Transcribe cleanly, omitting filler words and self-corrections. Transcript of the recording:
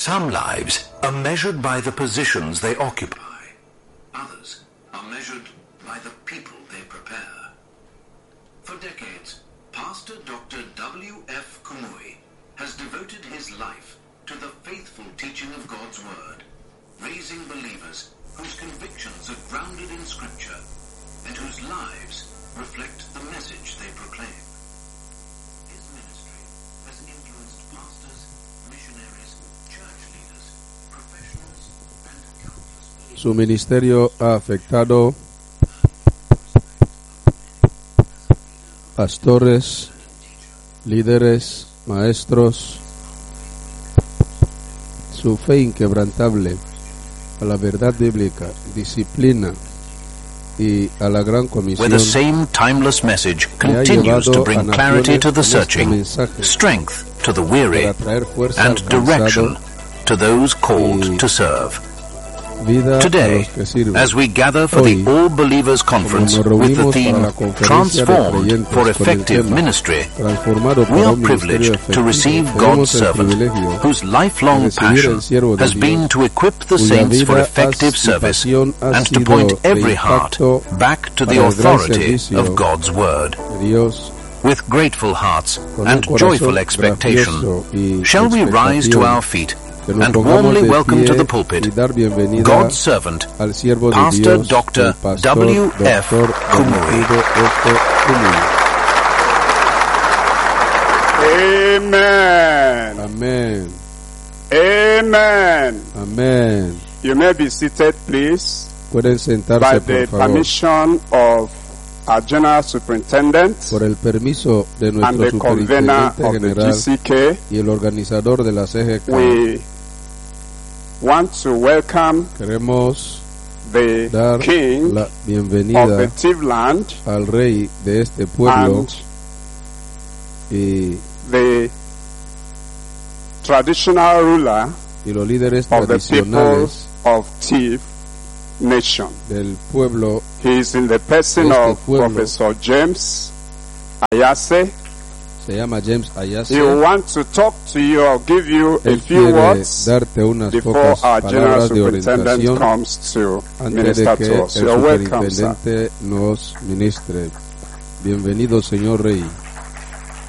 Some lives are measured by the positions they occupy. Others are measured by the people they prepare. For decades, Pastor Dr. W.F. Kumuyi has devoted his life to the faithful teaching of God's Word, raising believers whose convictions are grounded in Scripture and whose lives reflect the message they proclaim. His ministry has influenced pastors, missionaries, church leaders, professionals, and countless. Su ministerio ha afectado pastores, líderes, maestros. Su fe inquebrantable a la verdad bíblica, disciplina y a la gran comisión, where the same timeless message continues to bring clarity to the searching, strength to the weary, and direction to those called to serve. Today, as we gather for the All Believers Conference with the theme Transformed for Effective Ministry, we are privileged to receive God's servant, whose lifelong passion has been to equip the saints for effective service and to point every heart back to the authority of God's Word. With grateful hearts and joyful expectation, shall we rise to our feet and warmly welcome to the pulpit God's servant, Pastor Dr. W.F. Kumuyi. Amen. Amen. Amen. Amen. You may be seated, please. Pueden sentarse, by por the favor. permission of our General Superintendent Por el permiso de and nuestro the convener superintendente of the general GCK, y el organizador de la CGK, we want to welcome queremos the dar King la of bienvenida the Tivland al rey de este pueblo and y the traditional ruler los líderes of the people tradicionales of Tiv Nation. del pueblo. He is in the person Este of pueblo. Professor James Ayase. Se llama James Ayase. He wants to talk to you or give you a Él few quiere words darte unas before pocas our General palabras de Superintendent orientación comes to antes minister de que to el us. You're welcome, sir. superintendente nos ministre. Bienvenido, señor rey.